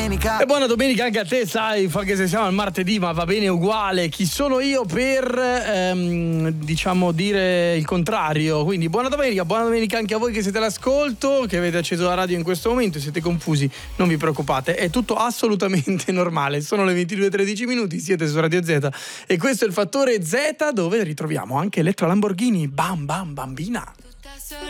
domenica. E buona domenica anche a te, sai, anche se siamo al martedì, ma va bene uguale. Chi sono io per, diciamo, dire il contrario? Quindi buona domenica anche a voi che siete all'ascolto, che avete acceso la radio in questo momento e siete confusi. Non vi preoccupate, è tutto assolutamente normale. Sono le 22:13 minuti, siete su Radio Z e questo è il Fattore Z, dove ritroviamo anche Elettra Lamborghini. Bam bam bambina.